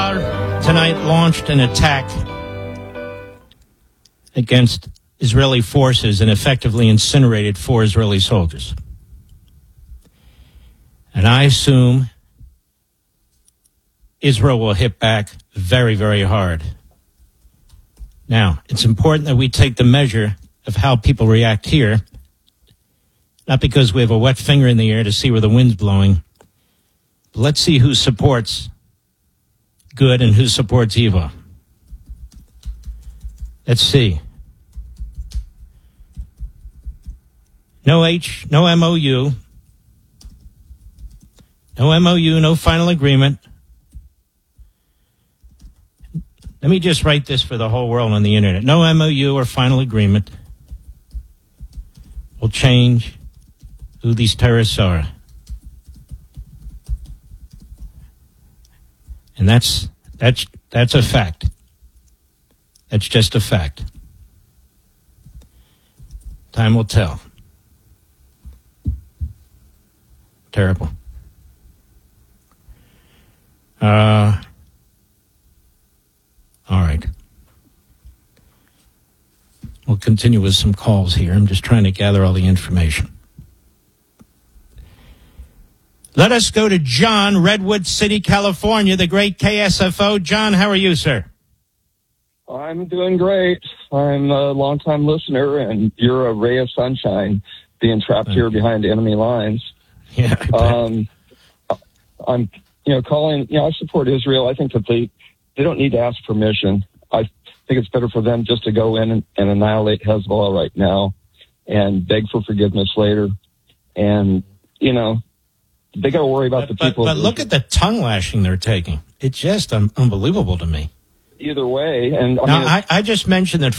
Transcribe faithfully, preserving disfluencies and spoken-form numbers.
tonight launched an attack against Israeli forces and effectively incinerated four Israeli soldiers. And I assume Israel will hit back very, very hard. Now, it's important that we take the measure of how people react here, not because we have a wet finger in the air to see where the wind's blowing, but let's see who supports good and who supports evil. Let's see. No H, no M O U. No M O U, no final agreement. Let me just write this for the whole world on the internet. No M O U or final agreement will change who these terrorists are. And that's that's that's a fact. That's just a fact. Time will tell. Terrible. Uh, all right. We'll continue with some calls here. I'm just trying to gather all the information. Let us go to John, Redwood City, California, the great K S F O. John, how are you, sir? I'm doing great. I'm a longtime listener, and you're a ray of sunshine being trapped okay. here behind enemy lines. Yeah, I bet. Um, I'm, you know, calling, you know, I support Israel. I think that they, they don't need to ask permission. I think it's better for them just to go in and, and annihilate Hezbollah right now and beg for forgiveness later. And, you know, they got to worry about but, the people. But, but look at the tongue lashing they're taking. It's just un- unbelievable to me. Either way. And I now, mean, I, I just mentioned that